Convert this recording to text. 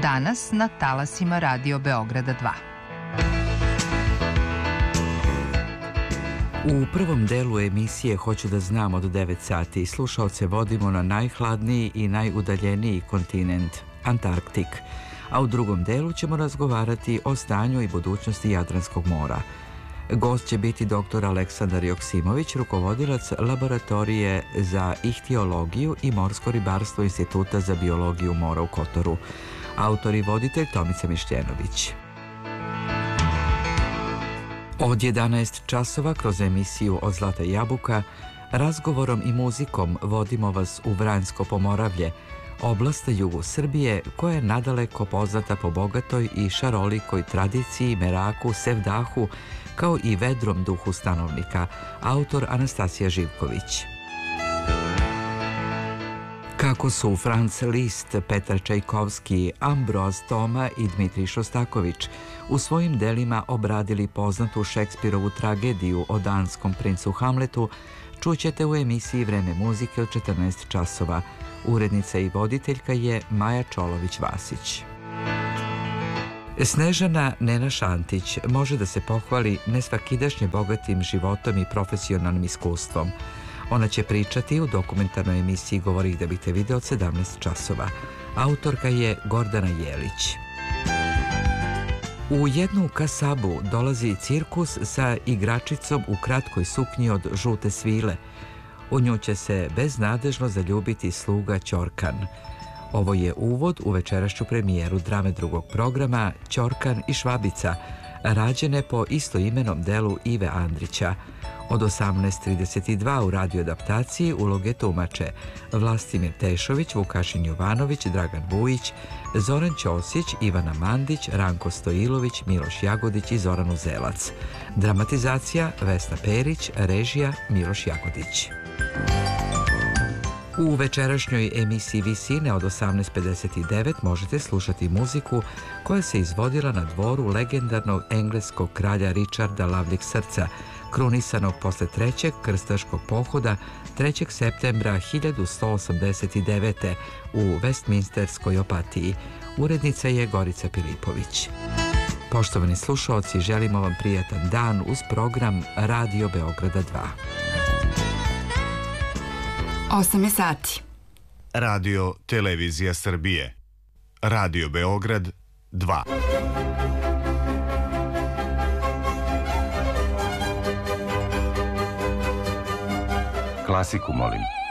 danas na talasima Radio Beograda 2. U prvom delu emisije Hoću da znam od 9 sati slušaoce vodimo na najhladniji i najudaljeniji kontinent, Antarktik, a u drugom delu ćemo razgovarati o stanju i budućnosti Jadranskog mora. Gost će biti dr. Aleksandar Joksimović, rukovodilac laboratorije za ihtiologiju i morsko ribarstvo Instituta za biologiju mora u Kotoru. Autor i voditelj Tomica Mišljenović. Od 11 časova kroz emisiju Od Zlata jabuka razgovorom i muzikom vodimo vas u Vranjsko Pomoravlje, oblast jugu Srbije koja je nadaleko poznata po bogatoj i šarolikoj tradiciji, meraku, sevdahu, kao i vedrom duhu stanovnika. Autor Anastasija Živković. Kako su Franz Liszt, Petar Čajkovski, Ambroaz Toma i Dmitrij Šostaković u svojim delima obradili poznatu Šekspirovu tragediju o danskom princu Hamletu, čućete u emisiji Vreme muzike od 14 časova. Urednica i voditeljka je Maja Čolović-Vasić. Snežana Nena Šantić može da se pohvali nesvakidašnje bogatim životom i profesionalnim iskustvom. Ona će pričati u dokumentarnoj emisiji Govori ih da biste video od 17 časova. Autorka je Gordana Jelić. U jednu kasabu dolazi cirkus sa igračicom u kratkoj suknji od žute svile. U nju će se beznadežno zaljubiti sluga Ćorkan. Ovo je uvod u večerašnju premijeru drame drugog programa Ćorkan i Švabica, rađene po istoimenom delu Ive Andrića. Od 18:32 u radioadaptaciji uloge tumače Vlastimir Tešović, Vukašin Jovanović, Dragan Vujić, Zoran Ćosić, Ivana Mandić, Ranko Stojilović, Miloš Jagodić i Zoran Uzelac. Dramatizacija Vesna Perić, režija Miloš Jagodić. U večerašnjoj emisiji Visine od 18:59 možete slušati muziku koja se izvodila na dvoru legendarnog engleskog kralja Richarda Lavljeg srca, krunisanog posle trećeg krstaškog pohoda 3. septembra 1189. u Westminsterskoj Opatiji. Urednica je Gorica Pilipović. Poštovani slušaoci, želimo vam prijatan dan uz program Radio Beograda 2. 8 je sati. Radio Televizija Srbije. Radio Beograd 2. Klasiku, molim.